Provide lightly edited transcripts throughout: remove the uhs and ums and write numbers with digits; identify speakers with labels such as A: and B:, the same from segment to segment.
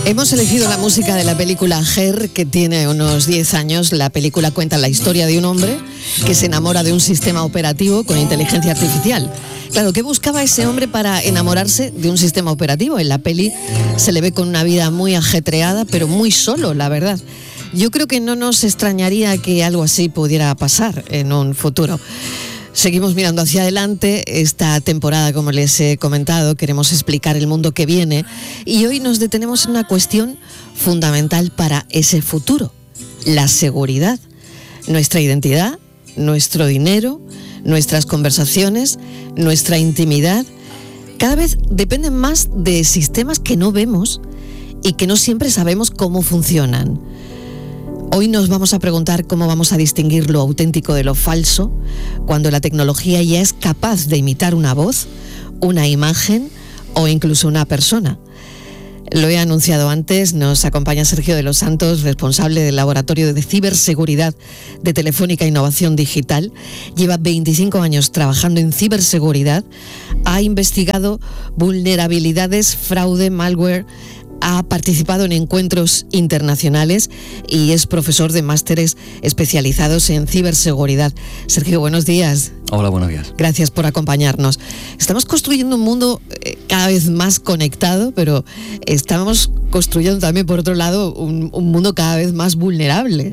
A: Hemos elegido la música de la película Her, que tiene unos 10 años. La película cuenta la historia de un hombre que se enamora de un sistema operativo con inteligencia artificial. Claro, ¿qué buscaba ese hombre para enamorarse de un sistema operativo? En la peli se le ve con una vida muy ajetreada, pero muy solo, la verdad. Yo creo que no nos extrañaría que algo así pudiera pasar en un futuro. Seguimos mirando hacia adelante. Esta temporada, como les he comentado, queremos explicar el mundo que viene y hoy nos detenemos en una cuestión fundamental para ese futuro: la seguridad. Nuestra identidad, nuestro dinero, nuestras conversaciones, nuestra intimidad, cada vez dependen más de sistemas que no vemos y que no siempre sabemos cómo funcionan. Hoy nos vamos a preguntar cómo vamos a distinguir lo auténtico de lo falso cuando la tecnología ya es capaz de imitar una voz, una imagen o incluso una persona. Lo he anunciado antes, nos acompaña Sergio de los Santos, responsable del Laboratorio de Ciberseguridad de Telefónica Innovación Digital. Lleva 25 años trabajando en ciberseguridad, ha investigado vulnerabilidades, fraude, malware, ha participado en encuentros internacionales y es profesor de másteres especializados en ciberseguridad. Sergio, buenos días.
B: Hola, buenos días.
A: Gracias por acompañarnos. Estamos construyendo un mundo cada vez más conectado, pero estamos construyendo también, por otro lado, un mundo cada vez más vulnerable.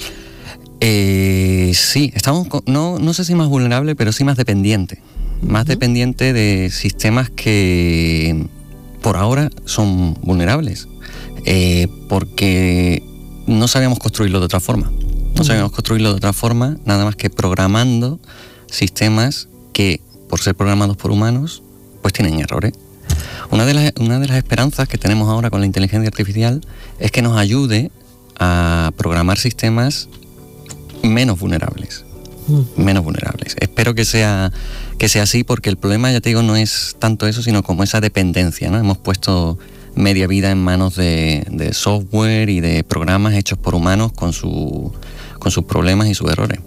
B: Sí, estamos, no sé si más vulnerable, pero sí más dependiente. Más dependiente de sistemas que por ahora son vulnerables, porque no sabíamos construirlo de otra forma. No sabíamos construirlo de otra forma, nada más que programando sistemas que, por ser programados por humanos, pues tienen errores. Una de las esperanzas que tenemos ahora con la inteligencia artificial es que nos ayude a programar sistemas menos vulnerables. Menos vulnerables. Espero que sea así, porque el problema, ya te digo, no es tanto eso, sino como esa dependencia, ¿no? Hemos puesto media vida en manos de software y de programas hechos por humanos con sus problemas y sus errores.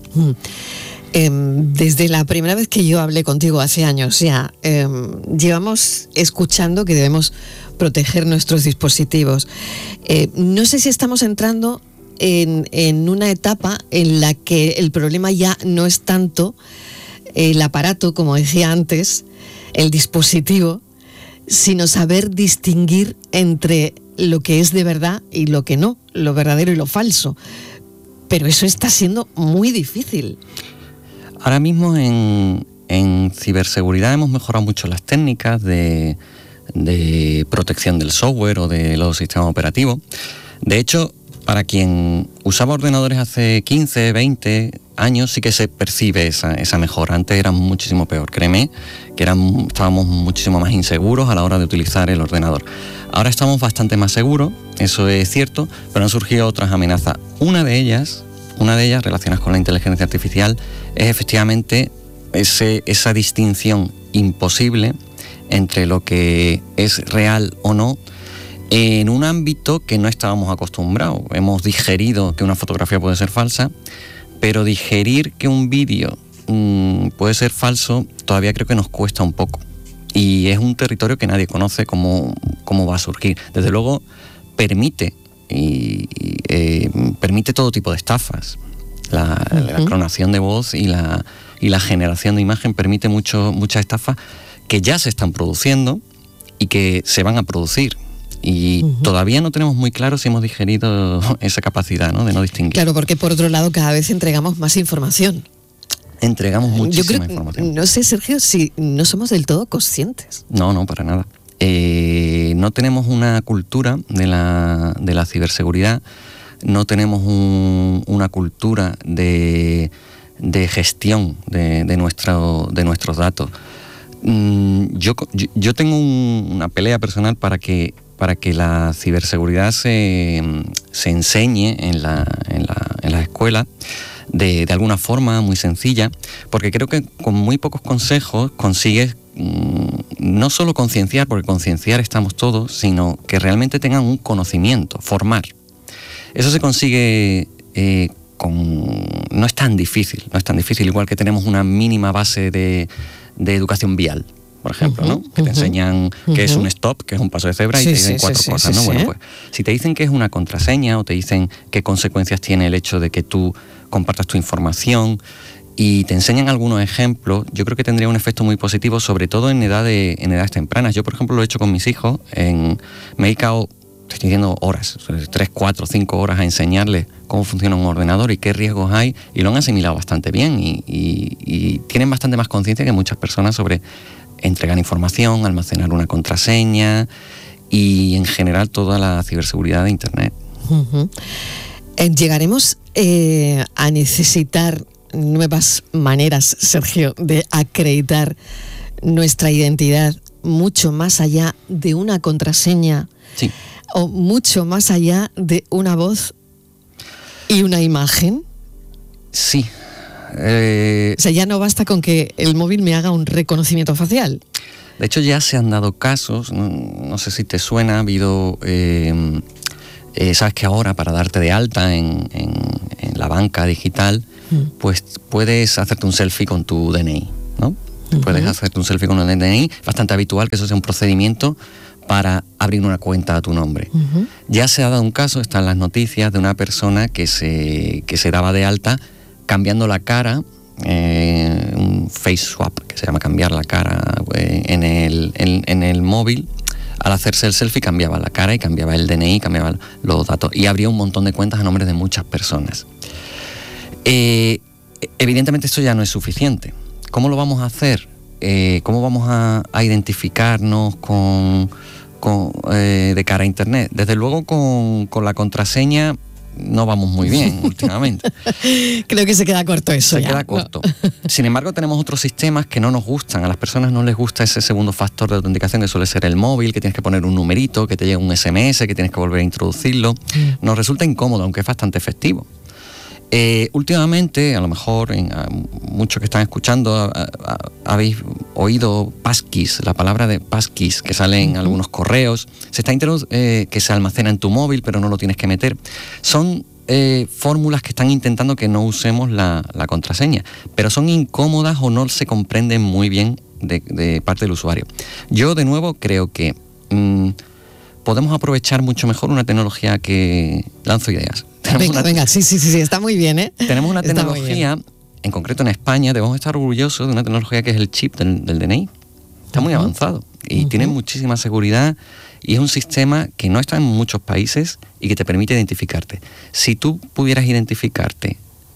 A: Desde la primera vez que yo hablé contigo hace años ya, llevamos escuchando que debemos proteger nuestros dispositivos. No sé si estamos entrando en una etapa en la que el problema ya no es tanto el aparato, como decía antes, el dispositivo, sino saber distinguir entre lo que es de verdad y lo que no, lo verdadero y lo falso. Pero eso está siendo muy difícil.
B: Ahora mismo en ciberseguridad hemos mejorado mucho las técnicas de protección del software o de los sistemas operativos. De hecho, para quien usaba ordenadores hace 15, 20 años, sí que se percibe esa mejora. Antes era muchísimo peor, créeme, que estábamos muchísimo más inseguros a la hora de utilizar el ordenador. Ahora estamos bastante más seguros, eso es cierto, pero han surgido otras amenazas. Una de ellas relacionadas con la inteligencia artificial es efectivamente esa distinción imposible entre lo que es real o no, en un ámbito que no estábamos acostumbrados. Hemos digerido que una fotografía puede ser falsa, pero digerir que un vídeo puede ser falso todavía creo que nos cuesta un poco. Y es un territorio que nadie conoce cómo va a surgir. Desde luego permite todo tipo de estafas. La clonación de voz y la generación de imagen permite muchas estafas que ya se están produciendo y que se van a producir. Y todavía no tenemos muy claro si hemos digerido esa capacidad, ¿no?, de no distinguir.
A: Claro, porque por otro lado cada vez entregamos más información.
B: Entregamos muchísima información.
A: No sé, Sergio, si no somos del todo conscientes.
B: No, para nada. No tenemos una cultura de la ciberseguridad, no tenemos una cultura de gestión de nuestros datos. Yo tengo una pelea personal para que la ciberseguridad se enseñe en las escuelas de alguna forma muy sencilla, porque creo que con muy pocos consejos consigues no solo concienciar, porque concienciar estamos todos, sino que realmente tengan un conocimiento, formar. Eso se consigue no es tan difícil, igual que tenemos una mínima base de educación vial. por ejemplo, ¿no? Que te enseñan que es un stop, que es un paso de cebra, y te dicen cuatro cosas, ¿no? Bueno, pues si te dicen que es una contraseña o te dicen qué consecuencias tiene el hecho de que tú compartas tu información y te enseñan algunos ejemplos, yo creo que tendría un efecto muy positivo, sobre todo en edades tempranas. Yo, por ejemplo, lo he hecho con mis hijos. Me he dedicado, te estoy diciendo horas, 3, 4, 5 horas a enseñarles cómo funciona un ordenador y qué riesgos hay, y lo han asimilado bastante bien y tienen bastante más conciencia que muchas personas sobre entregar información, almacenar una contraseña y en general toda la ciberseguridad de Internet.
A: ¿Llegaremos a necesitar nuevas maneras, Sergio, de acreditar nuestra identidad mucho más allá de una contraseña?
B: Sí.
A: ¿O mucho más allá de una voz y una imagen?
B: Sí.
A: O sea, ya no basta con que el móvil me haga un reconocimiento facial.
B: De hecho, ya se han dado casos, no sé si te suena, ha habido... sabes que ahora para darte de alta en la banca digital, pues puedes hacerte un selfie con tu DNI, ¿no? Puedes hacerte un selfie con el DNI, bastante habitual que eso sea un procedimiento para abrir una cuenta a tu nombre. Ya se ha dado un caso, está en las noticias, de una persona que se daba de alta cambiando la cara, un face swap, que se llama cambiar la cara en el móvil. Al hacerse el selfie cambiaba la cara y cambiaba el DNI, cambiaba los datos y abría un montón de cuentas a nombre de muchas personas. Evidentemente esto ya no es suficiente. ¿Cómo lo vamos a hacer? ¿Cómo vamos a identificarnos de cara a Internet? Desde luego con la contraseña no vamos muy bien últimamente.
A: Creo que se queda corto eso.
B: Se queda corto. No. Sin embargo, tenemos otros sistemas que no nos gustan. A las personas no les gusta ese segundo factor de autenticación que suele ser el móvil, que tienes que poner un numerito, que te llega un SMS, que tienes que volver a introducirlo. Nos resulta incómodo, aunque es bastante efectivo. Últimamente, a lo mejor muchos que están escuchando habéis oído passkeys, la palabra de passkeys que sale en algunos correos, que se almacena en tu móvil pero no lo tienes que meter. Son fórmulas que están intentando que no usemos la contraseña, pero son incómodas o no se comprenden muy bien de parte del usuario. Yo de nuevo creo que podemos aprovechar mucho mejor una tecnología que... Lanzo ideas.
A: Venga, sí, está muy bien, ¿eh?
B: Tenemos una tecnología, en concreto en España, debemos estar orgullosos de una tecnología que es el chip del DNI. Está muy avanzado y tiene muchísima seguridad y es un sistema que no está en muchos países y que te permite identificarte. Si tú pudieras identificarte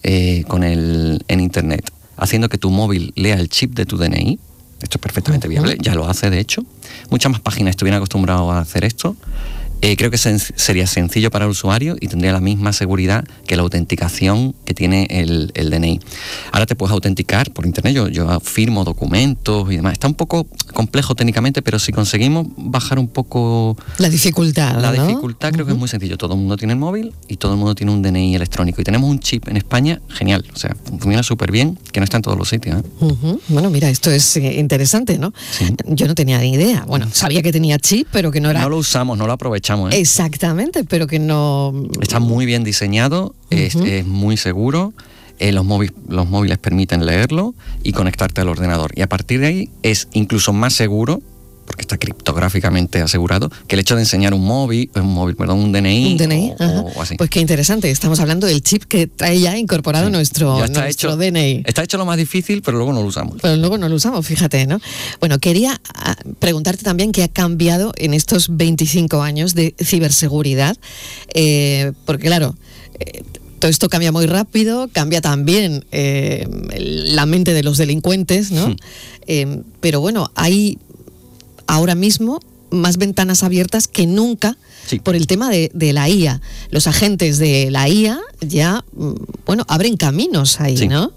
B: en Internet, haciendo que tu móvil lea el chip de tu DNI, esto es perfectamente viable, ya lo hace de hecho. Muchas más páginas estuvieran acostumbradas a hacer esto. Creo que sería sencillo para el usuario y tendría la misma seguridad que la autenticación que tiene el DNI. Ahora te puedes autenticar por Internet, yo firmo documentos y demás. Está un poco complejo técnicamente, pero si conseguimos bajar un poco...
A: La dificultad,
B: creo que es muy sencillo. Todo el mundo tiene el móvil y todo el mundo tiene un DNI electrónico. Y tenemos un chip en España genial, o sea, funciona súper bien, que no está en todos los sitios.
A: Bueno, mira, esto es interesante, ¿no? Sí. Yo no tenía ni idea. Bueno, sabía que tenía chip, pero que no era...
B: No lo usamos, no lo aprovechamos.
A: Exactamente, pero que no...
B: Está muy bien diseñado, es muy seguro, los móviles permiten leerlo y conectarte al ordenador. Y a partir de ahí es incluso más seguro, porque está criptográficamente asegurado, que el hecho de enseñar un DNI. O así.
A: Pues qué interesante, estamos hablando del chip que trae ya incorporado nuestro DNI.
B: Está hecho lo más difícil, pero luego no lo usamos.
A: Fíjate, ¿no? Bueno, quería preguntarte también qué ha cambiado en estos 25 años de ciberseguridad, porque claro... todo esto cambia muy rápido, cambia también la mente de los delincuentes, ¿no? Pero bueno, hay ahora mismo más ventanas abiertas que nunca por el tema de la IA. Los agentes de la IA ya, abren caminos ahí, ¿no?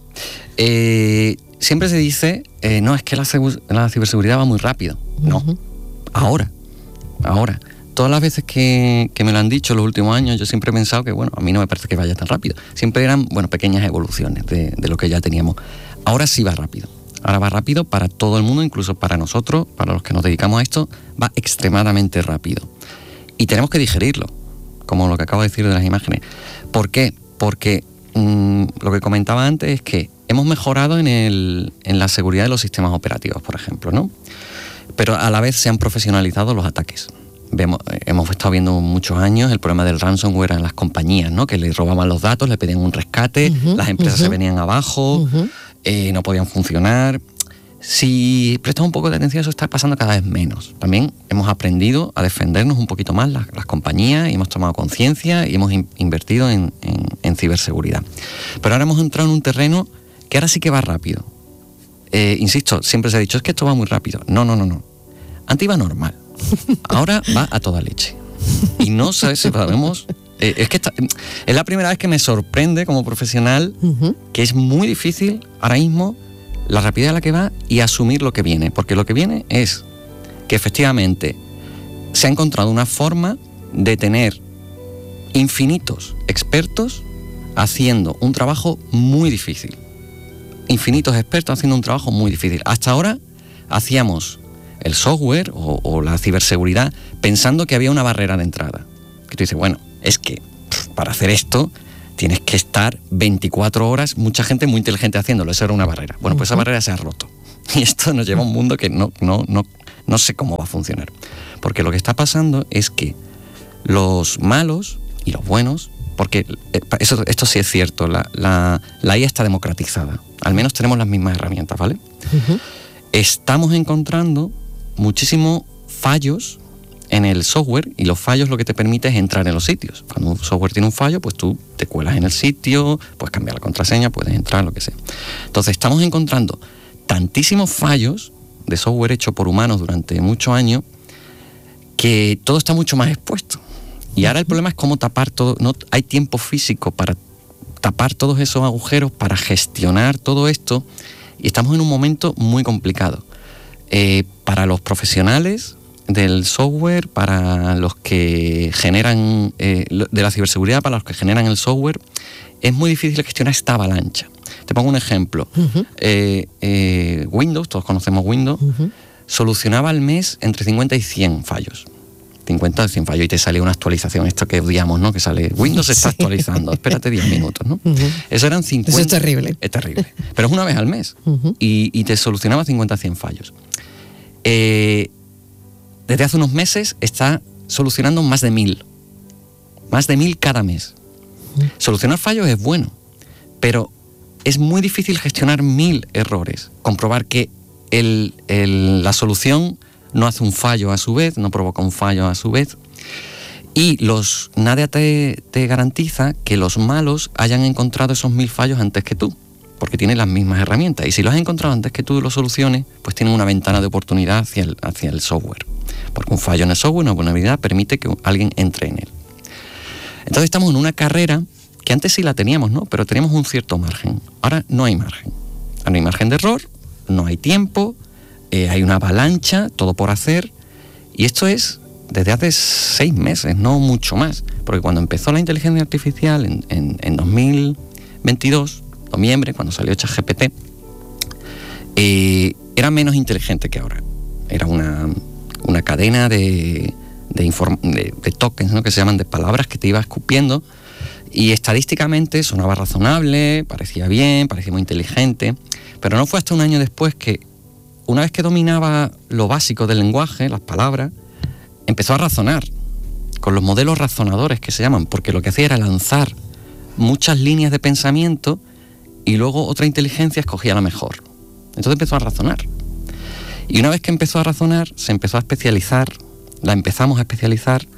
B: Siempre se dice, no, es que la ciberseguridad va muy rápido. No, ahora. Todas las veces que me lo han dicho en los últimos años, yo siempre he pensado que, a mí no me parece que vaya tan rápido. Siempre eran, pequeñas evoluciones de lo que ya teníamos. Ahora sí va rápido. Ahora va rápido para todo el mundo, incluso para nosotros, para los que nos dedicamos a esto, va extremadamente rápido. Y tenemos que digerirlo, como lo que acabo de decir de las imágenes. ¿Por qué? Porque lo que comentaba antes es que hemos mejorado en la seguridad de los sistemas operativos, por ejemplo, ¿no? pero a la vez se han profesionalizado los ataques. Hemos estado viendo muchos años el problema del ransomware en las compañías, ¿no? Que le robaban los datos, le pedían un rescate, las empresas se venían abajo, no podían funcionar. Si prestamos un poco de atención, eso está pasando cada vez menos. También hemos aprendido a defendernos un poquito más las compañías, y hemos tomado conciencia y hemos invertido en ciberseguridad. Pero ahora hemos entrado en un terreno que ahora sí que va rápido. Insisto, siempre se ha dicho, es que esto va muy rápido. No. Antes iba normal. Ahora va a toda leche. Y no sé si podemos... es la primera vez que me sorprende como profesional que es muy difícil ahora mismo la rapidez a la que va y asumir lo que viene. Porque lo que viene es que efectivamente se ha encontrado una forma de tener infinitos expertos haciendo un trabajo muy difícil. Infinitos expertos haciendo un trabajo muy difícil. Hasta ahora hacíamos el software o la ciberseguridad pensando que había una barrera de entrada. Que tú dices, bueno, es que para hacer esto tienes que estar 24 horas, mucha gente muy inteligente haciéndolo, eso era una barrera. Bueno, pues esa barrera se ha roto. Y esto nos lleva a un mundo que no sé cómo va a funcionar. Porque lo que está pasando es que los malos y los buenos, porque esto sí es cierto, la IA está democratizada. Al menos tenemos las mismas herramientas, ¿vale? Estamos encontrando muchísimos fallos en el software, y los fallos lo que te permite es entrar en los sitios. Cuando un software tiene un fallo, pues tú te cuelas en el sitio, puedes cambiar la contraseña, puedes entrar, lo que sea. Entonces estamos encontrando tantísimos fallos de software hecho por humanos durante muchos años que todo está mucho más expuesto. Y ahora el problema es cómo tapar todo. No hay tiempo físico para tapar todos esos agujeros, para gestionar todo esto, y estamos en un momento muy complicado. Para los profesionales del software, para los que generan, de la ciberseguridad, para los que generan el software, es muy difícil gestionar esta avalancha. Te pongo un ejemplo. Windows, todos conocemos Windows, solucionaba al mes entre 50 y 100 fallos. 50 o 100 fallos, y te sale una actualización, esto que odiamos, ¿no? Que sale, Windows se está actualizando, espérate 10 minutos, ¿no? Eso eran 50...
A: Eso es terrible.
B: Es terrible. Pero es una vez al mes. Y te solucionaba 50 o 100 fallos. Desde hace unos meses está solucionando más de 1000. Más de 1000 cada mes. Solucionar fallos es bueno, pero es muy difícil gestionar 1000 errores. Comprobar que la solución no hace un fallo a su vez, no provoca un fallo a su vez. Y nadie te garantiza que los malos hayan encontrado esos 1000 fallos antes que tú, porque tienen las mismas herramientas. Y si los has encontrado antes que tú los soluciones, pues tienen una ventana de oportunidad hacia el software. Porque un fallo en el software, una vulnerabilidad, permite que alguien entre en él. Entonces estamos en una carrera que antes sí la teníamos, ¿no? Pero teníamos un cierto margen. Ahora no hay margen. Ahora no hay margen de error, no hay tiempo, hay una avalancha, todo por hacer. Y esto es desde hace 6 meses, no mucho más. Porque cuando empezó la inteligencia artificial en 2022, noviembre, cuando salió ChatGPT, era menos inteligente que ahora. Era una cadena de tokens, ¿no? Que se llaman, de palabras que te iba escupiendo, y estadísticamente sonaba razonable, parecía bien, parecía muy inteligente, pero no fue hasta un año después que, una vez que dominaba lo básico del lenguaje, las palabras, empezó a razonar con los modelos razonadores que se llaman, porque lo que hacía era lanzar muchas líneas de pensamiento y luego otra inteligencia escogía la mejor. Entonces empezó a razonar. Y una vez que empezó a razonar, se empezó a especializar, la empezamos a especializar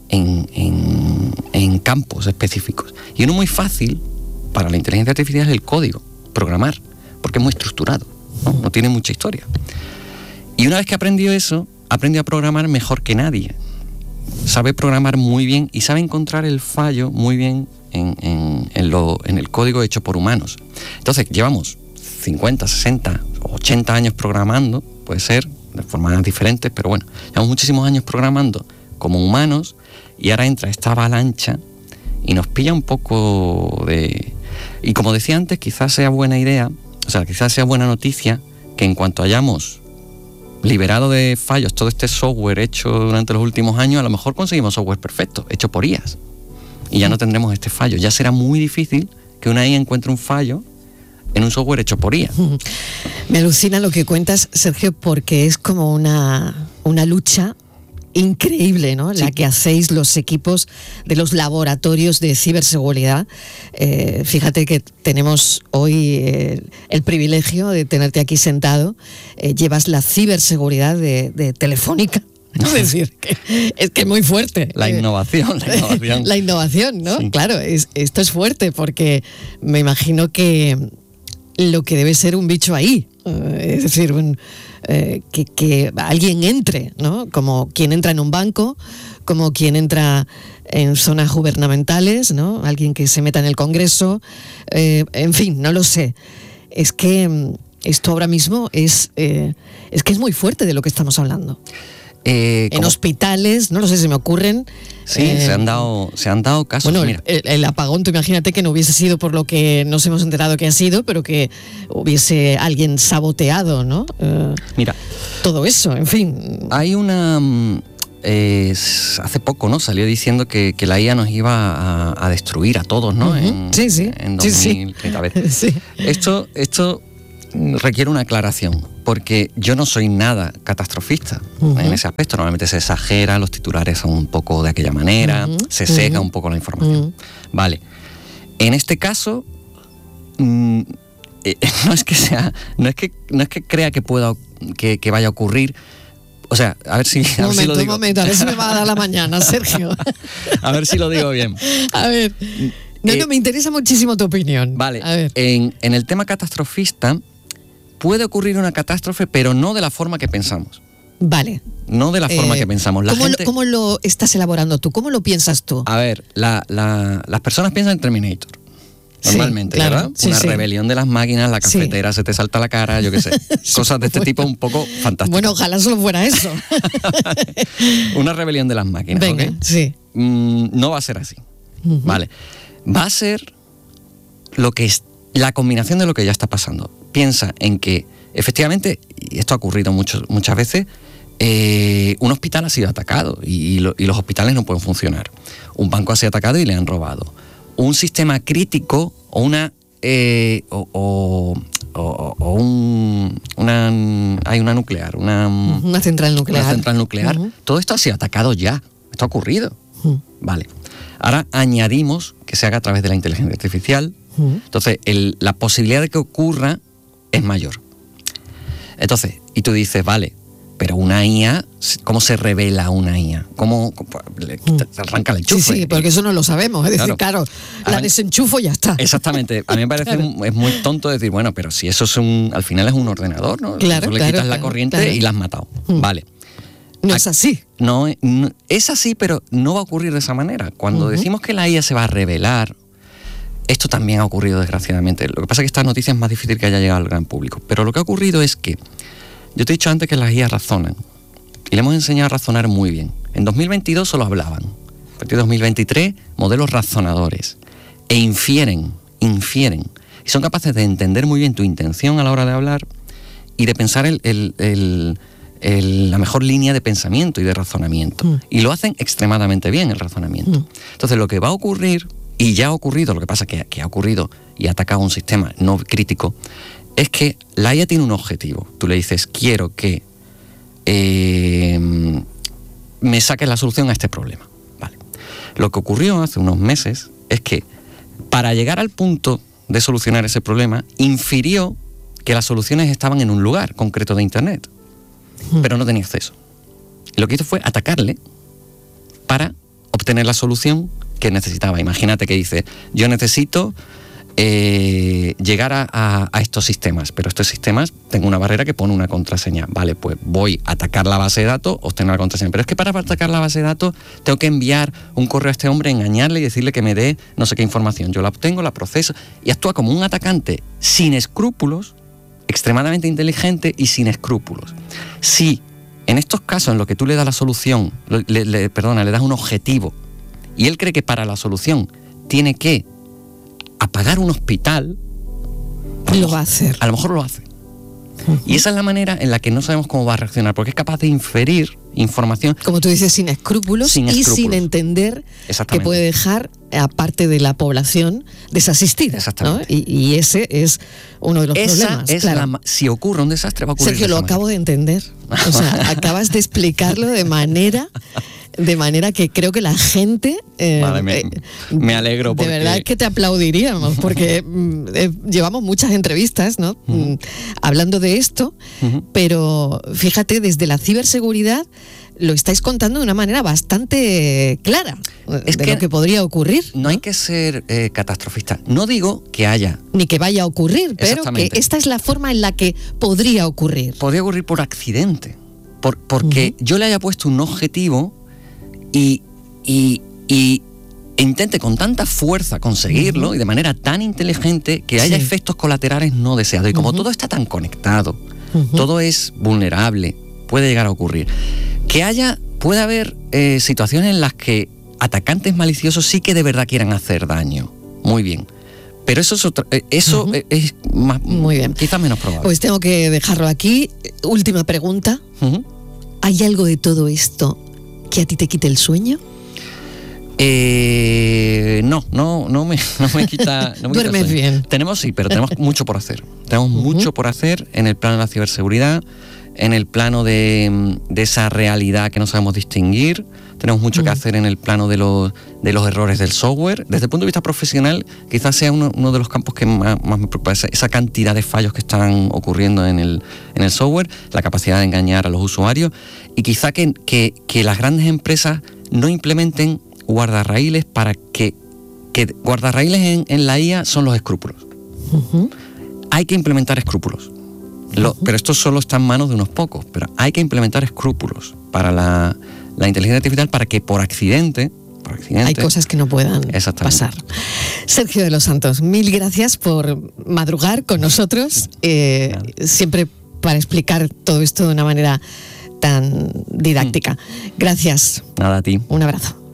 B: en campos específicos. Y uno muy fácil para la inteligencia artificial es el código, programar, porque es muy estructurado, no tiene mucha historia. Y una vez que aprendió eso, aprendió a programar mejor que nadie. Sabe programar muy bien y sabe encontrar el fallo muy bien en el código hecho por humanos. Entonces, llevamos 50, 60, 80 años programando, puede ser, de formas diferentes, pero bueno, llevamos muchísimos años programando como humanos, y ahora entra esta avalancha y nos pilla un poco de... Y como decía antes, quizás sea buena idea, o sea, quizás sea buena noticia que en cuanto hayamos liberado de fallos todo este software hecho durante los últimos años, a lo mejor conseguimos software perfecto, hecho por IAs, y ya no tendremos este fallo. Ya será muy difícil que una IA encuentre un fallo en un software hecho por IA.
A: Me alucina lo que cuentas, Sergio, porque es como una lucha increíble, ¿no? Sí. La que hacéis los equipos de los laboratorios de ciberseguridad. Fíjate que tenemos hoy el privilegio de tenerte aquí sentado. Llevas la ciberseguridad de Telefónica. Es decir, es que es muy fuerte.
B: La innovación.
A: La innovación, ¿no?
B: Sí.
A: Claro, esto es fuerte porque me imagino que lo que debe ser un bicho ahí, es decir, que alguien entre, ¿no? Como quien entra en un banco, como quien entra en zonas gubernamentales, ¿no? Alguien que se meta en el Congreso, en fin, no lo sé. Es que esto ahora mismo es que es muy fuerte de lo que estamos hablando. En hospitales, no lo sé, se me ocurren.
B: Sí, se han dado casos.
A: Bueno,
B: mira.
A: El apagón, tú imagínate que no hubiese sido por lo que nos hemos enterado que ha sido, pero que hubiese alguien saboteado, ¿no?
B: Mira.
A: Todo eso, en fin.
B: Hay una... hace poco, ¿no? Salió diciendo que la IA nos iba a destruir a todos, ¿no?
A: Uh-huh. Sí.
B: En 2030. A ver,
A: sí.
B: Esto requiere una aclaración, porque yo no soy nada catastrofista en ese aspecto. Normalmente se exagera, los titulares son un poco de aquella manera, se sesga un poco la información. Vale. En este caso, no es que crea que pueda que vaya a ocurrir. O sea, a ver si lo digo.
A: A ver si me va a dar la mañana, Sergio.
B: A ver si lo digo bien.
A: A ver. No, me interesa muchísimo tu opinión.
B: Vale.
A: A ver.
B: En el tema catastrofista puede ocurrir una catástrofe, pero no de la forma que pensamos.
A: Vale.
B: No de la forma que pensamos.
A: ¿Cómo lo estás elaborando tú? ¿Cómo lo piensas tú?
B: A ver, las personas piensan en Terminator. Normalmente, sí, claro, ¿verdad?
A: Sí,
B: una rebelión de las máquinas, la cafetera se te salta a la cara, yo qué sé. Cosas de este tipo un poco fantásticas.
A: Bueno, ojalá solo fuera eso.
B: Una rebelión de las máquinas.
A: Venga,
B: ¿okay?
A: Sí.
B: No va a ser así. Vale. Va a ser lo que es la combinación de lo que ya está pasando. Piensa en que, efectivamente, y esto ha ocurrido muchas veces, un hospital ha sido atacado y los hospitales no pueden funcionar. Un banco ha sido atacado y le han robado. Un sistema crítico o una nuclear,
A: una central nuclear.
B: Una central nuclear. Todo esto ha sido atacado ya. Esto ha ocurrido. Vale. Ahora añadimos que se haga a través de la inteligencia artificial. Entonces, la posibilidad de que ocurra es mayor. Entonces, y tú dices, vale, pero una IA, ¿cómo se revela una IA? ¿Cómo te arranca el enchufe?
A: Sí, porque eso no lo sabemos. Es decir, claro, la desenchufo y ya está.
B: Exactamente. A mí me parece es muy tonto decir, bueno, pero si eso al final es un ordenador, ¿no?
A: Claro,
B: tú le quitas la corriente y la has matado. Vale.
A: No es así.
B: No, es así, pero no va a ocurrir de esa manera. Cuando decimos que la IA se va a revelar, esto también ha ocurrido desgraciadamente. Lo que pasa es que esta noticia es más difícil que haya llegado al gran público. Pero lo que ha ocurrido es que, yo te he dicho antes que las IA razonan, y le hemos enseñado a razonar muy bien. En 2022 solo hablaban. A partir de 2023, modelos razonadores. E infieren. Y son capaces de entender muy bien tu intención a la hora de hablar y de pensar la mejor línea de pensamiento y de razonamiento. Y lo hacen extremadamente bien, el razonamiento. Entonces, lo que va a ocurrir, y ya ha ocurrido, lo que pasa es que ha ocurrido y ha atacado un sistema no crítico, es que la IA tiene un objetivo. Tú le dices, quiero que me saques la solución a este problema. Vale. Lo que ocurrió hace unos meses es que para llegar al punto de solucionar ese problema, infirió que las soluciones estaban en un lugar concreto de Internet, pero no tenía acceso. Y lo que hizo fue atacarle para obtener la solución que necesitaba. Imagínate que dice, yo necesito llegar a estos sistemas, pero estos sistemas tengo una barrera que pone una contraseña. Vale, pues voy a atacar la base de datos, obtener la contraseña. Pero es que para atacar la base de datos tengo que enviar un correo a este hombre, engañarle y decirle que me dé no sé qué información. Yo la obtengo, la proceso y actúa como un atacante sin escrúpulos, extremadamente inteligente y sin escrúpulos. Si en estos casos en los que tú le das la solución, le das un objetivo y él cree que para la solución tiene que apagar un hospital,
A: lo va a hacer.
B: A lo mejor lo hace. Y esa es la manera en la que no sabemos cómo va a reaccionar, porque es capaz de inferir información.
A: Como tú dices, sin escrúpulos y sin entender que puede dejar a parte de la población desasistida.
B: Exactamente.
A: ¿No? Y ese es uno de los problemas. Claro.
B: Si ocurre un desastre, va a ocurrir.
A: Sergio, lo acabo de entender. O sea, acabas de explicarlo de manera que creo que la gente...
B: Vale, me alegro.
A: De verdad que te aplaudiríamos, porque llevamos muchas entrevistas, ¿no? Hablando de esto, pero fíjate, desde la ciberseguridad lo estáis contando de una manera bastante clara de lo que podría ocurrir.
B: No hay que ser catastrofista. No digo que haya.
A: Ni que vaya a ocurrir, pero que esta es la forma en la que podría ocurrir.
B: Podría ocurrir por accidente. Porque yo le haya puesto un objetivo y intente con tanta fuerza conseguirlo y de manera tan inteligente que haya efectos colaterales no deseados. Y como todo está tan conectado, todo es vulnerable, puede llegar a ocurrir. Puede haber situaciones en las que atacantes maliciosos sí que de verdad quieran hacer daño. Muy bien. Pero eso es más, muy bien, quizás menos probable.
A: Pues tengo que dejarlo aquí. Última pregunta. ¿Hay algo de todo esto que a ti te quite el sueño?
B: No me quita. No me
A: ¿Duermes
B: quita
A: bien?
B: Tenemos mucho por hacer. Tenemos mucho por hacer en el plano de la ciberseguridad, en el plano de esa realidad que no sabemos distinguir. Tenemos mucho que hacer en el plano de los errores del software. Desde el punto de vista profesional, quizás sea uno de los campos que más me preocupa, esa cantidad de fallos que están ocurriendo en el software, la capacidad de engañar a los usuarios, y quizá que las grandes empresas no implementen guardarraíles para que guardarraíles en la IA son los escrúpulos. Hay que implementar escrúpulos. Pero esto solo está en manos de unos pocos, pero hay que implementar escrúpulos para la inteligencia artificial para que por accidente hay
A: cosas que no puedan pasar. Sergio de los Santos, mil gracias por madrugar con nosotros, siempre para explicar todo esto de una manera tan didáctica. Gracias.
B: Nada, a ti.
A: Un abrazo.